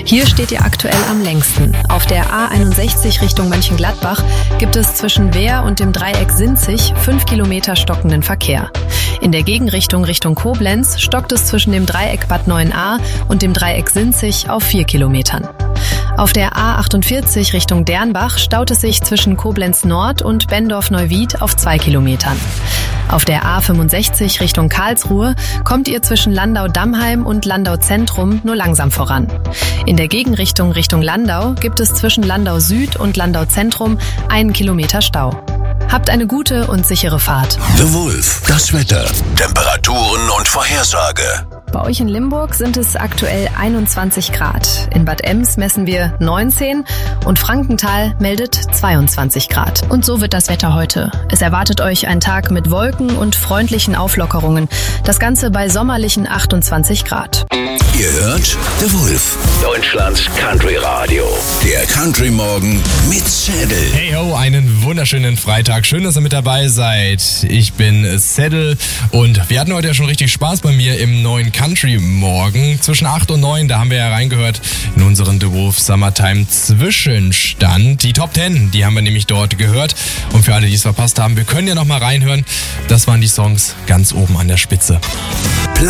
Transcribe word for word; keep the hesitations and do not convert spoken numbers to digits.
Hier steht ihr aktuell am längsten. Auf der A einundsechzig Richtung Mönchengladbach gibt es zwischen Wehr und dem Dreieck Sinzig fünf Kilometer stockenden Verkehr. In der Gegenrichtung Richtung Koblenz stockt es zwischen dem Dreieck Bad Neuenahr und dem Dreieck Sinzig auf vier Kilometern. Auf der A achtundvierzig Richtung Dernbach staut es sich zwischen Koblenz Nord und Bendorf-Neuwied auf zwei Kilometern. Auf der A fünfundsechzig Richtung Karlsruhe kommt ihr zwischen Landau-Dammheim und Landau-Zentrum nur langsam voran. In der Gegenrichtung Richtung Landau gibt es zwischen Landau Süd und Landau Zentrum einen Kilometer Stau. Habt eine gute und sichere Fahrt. The Wolf, das Wetter, Temperaturen und Vorhersage. Bei euch in Limburg sind es aktuell einundzwanzig Grad. In Bad Ems messen wir neunzehn und Frankenthal meldet zweiundzwanzig Grad. Und so wird das Wetter heute. Es erwartet euch ein Tag mit Wolken und freundlichen Auflockerungen. Das Ganze bei sommerlichen achtundzwanzig Grad. Ihr hört The Wolf, Deutschlands Country Radio. Der Country Morgen mit Saddle. Hey ho, einen wunderschönen Freitag. Schön, dass ihr mit dabei seid. Ich bin Saddle und wir hatten heute ja schon richtig Spaß bei mir im neuen Country Morgen. Zwischen acht und neun, da haben wir ja reingehört in unseren The Wolf Summertime Zwischenstand. Die Top zehn, die haben wir nämlich dort gehört. Und für alle, die es verpasst haben, wir können ja noch mal reinhören. Das waren die Songs ganz oben an der Spitze.